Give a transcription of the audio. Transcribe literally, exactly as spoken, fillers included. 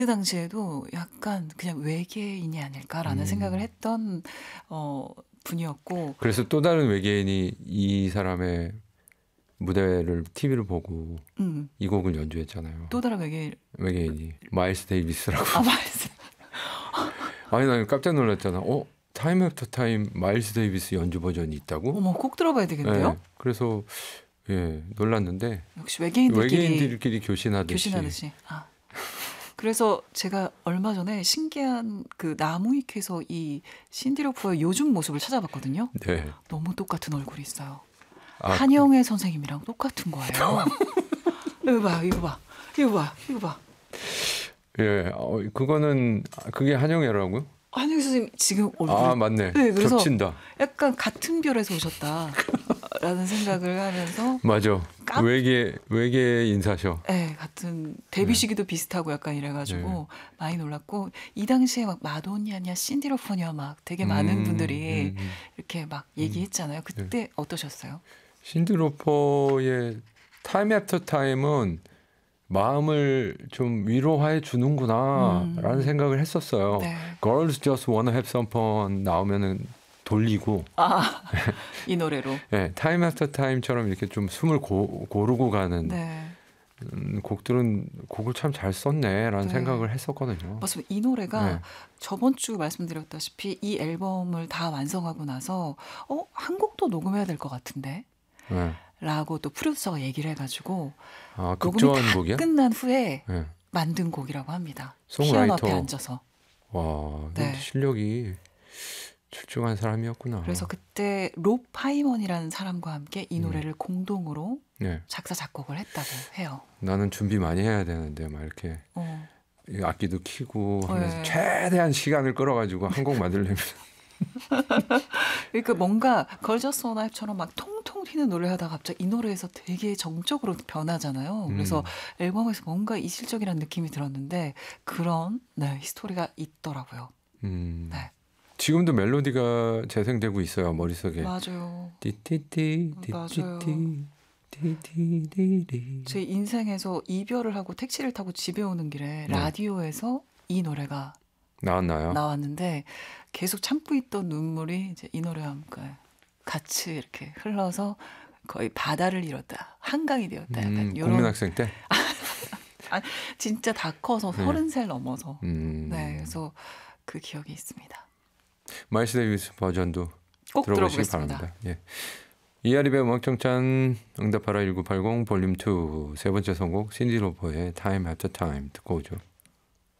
그 당시에도 약간 '그냥 외계인이 아닐까?'라는 생각을 음. 했던 어 분이었고 그래서 또 다른 외계인이 이 사람의 무대를 티비를 보고 음. 이 곡을 연주했잖아요. 또 다른 외계인 외계인이 마일스 데이비스라고. 아 마일스 아니 난 깜짝 놀랐잖아. 어? 타임 애프터 타임 마일스 데이비스 연주 버전이 있다고? 어머 꼭 들어봐야 예. 되겠는데요? 그래서 예 놀랐는데 역시 외계인들끼리 외계인들끼리 교신하듯이. 교신하듯이. 아. 그래서 제가 얼마 전에 신기한 그 나무위키에서 이 신디 로퍼의 요즘 모습을 찾아봤거든요. 네. 너무 똑같은 얼굴이 있어요. 아, 한영애 선생님이랑 똑같은 거예요. 이거 봐, 이거 봐, 이거 봐, 이거 봐. 예, 어, 그거는 그게 한영애라고요? 한영애 선생님 지금 얼굴 아 맞네. 네, 그래서 겹친다. 약간 같은 별에서 오셨다라는 생각을 하면서 맞아. 깜- 외계 외계 인사셔. 네, 같은 데뷔 시기도 비슷하고 약간 이래가지고 많이 놀랐고 이 당시에 막 마도니아냐 신디로퍼냐 막 되게 많은 음, 분들이 음, 음. 이렇게 막 얘기했잖아요. 그때 어떠셨어요? 신디 로퍼의 타임 애프터 타임은 마음을 좀 위로해 주는구나라는 음. 생각을 했었어요. 네. Girls Just Wanna Have Some Fun 나오면은 돌리고, 아, 이 노래로. 예, 타임 애프터 타임처럼 이렇게 좀 숨을 고, 고르고 가는 네. 음, 곡들은 곡을 참 잘 썼네라는 네. 생각을 했었거든요. 맞습니다. 이 노래가 네. 저번 주 말씀드렸다시피 이 앨범을 다 완성하고 나서 어, 한 곡도 녹음해야 될 것 같은데 네. 라고 또 프로듀서가 얘기를 해가지고 아, 녹음이 극조한 다 곡이야? 끝난 후에 네. 만든 곡이라고 합니다. 송라이터. 피아노 앞에 앉아서. 와, 네. 실력이 출중한 사람이었구나. 그래서 그때 롭 파이먼이라는 사람과 함께 이 노래를 공동으로 네. 작사 작곡을 했다고 해요. 나는 준비 많이 해야 되는데 막 이렇게 어. 이 악기도 키고 하면서 네. 최대한 시간을 끌어가지고 한 곡 만들려면 그러니까 뭔가 걸저스 원하이프처럼 막 통통 튀는 노래를 하다가 갑자기 이 노래에서 되게 정적으로 변하잖아요. 그래서 음. 앨범에서 뭔가 이질적이라는 느낌이 들었는데 그런 네, 히스토리가 있더라고요. 음. 네. 지금도 멜로디가 재생되고 있어요 머릿속에. 맞아요. 띠띠띠 맞아요. 띠띠띠 띠띠띠리. 제 인생에서 이별을 하고 택시를 타고 집에 오는 길에 네. 라디오에서 이 노래가 나왔나요? 나왔는데 계속 참고 있던 눈물이 이제 이 노래와 함께 같이 이렇게 흘러서 거의 바다를 잃었다, 한강이 되었다. 약간 음, 이런 국민학생 때? 아, 진짜 다 커서 네. 서른 살 넘어서 음. 네, 그래서 그 기억이 있습니다. 마일스 데이비스 버전도 꼭 들어보시기 들어보겠습니다. 바랍니다. 예. 이하립의 음악청찬 응답하라 천구백팔십 볼륨 이 세 번째 선곡 신디 로퍼의 Time After Time 듣고 오죠.